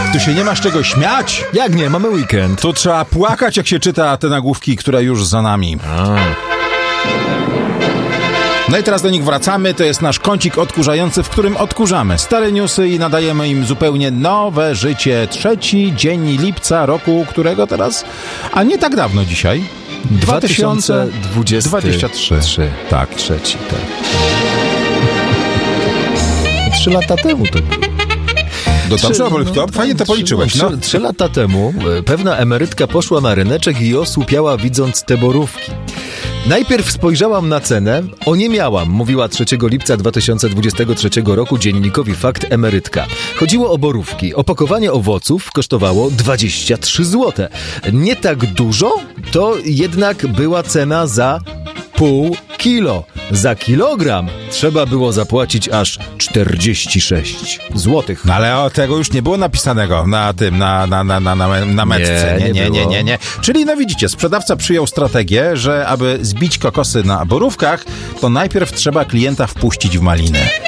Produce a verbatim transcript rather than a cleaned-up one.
Tu się nie masz czego śmiać. Jak nie? Mamy weekend. Tu trzeba płakać, jak się czyta te nagłówki, które już za nami. A. No i teraz do nich wracamy. To jest nasz kącik odkurzający, w którym odkurzamy stare newsy i nadajemy im zupełnie nowe życie. Trzeci dzień lipca roku, którego teraz, a nie tak dawno dzisiaj, dwa tysiące dwudziesty trzy. Tak. Trzeci, tak. Trzy lata temu to było. Do dobrze, no, to fajnie to policzyłeś. No. No. Trzy lata temu pewna emerytka poszła na ryneczek i osłupiała, widząc te borówki. Najpierw spojrzałam na cenę, oniemiałam, mówiła trzeciego lipca dwa tysiące dwudziestego trzeciego roku dziennikowi Fakt emerytka. Chodziło o borówki. Opakowanie owoców kosztowało dwadzieścia trzy złote. Nie tak dużo, to jednak była cena za pół kilo. Za kilogram trzeba było zapłacić aż czterdzieści sześć złotych. No ale o tego już nie było napisanego na tym, na, na, na, na, na, na metce. Nie, Nie, nie, nie, nie, nie, nie. Czyli no widzicie, sprzedawca przyjął strategię, że aby zbić kokosy na borówkach, to najpierw trzeba klienta wpuścić w maliny.